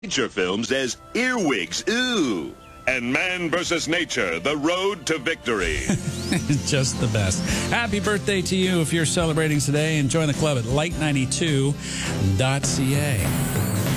feature films as Earwigs, Ooh, and Man vs. Nature, The Road to Victory. Just the best. Happy birthday to you if you're celebrating today, and join the club at light92.ca.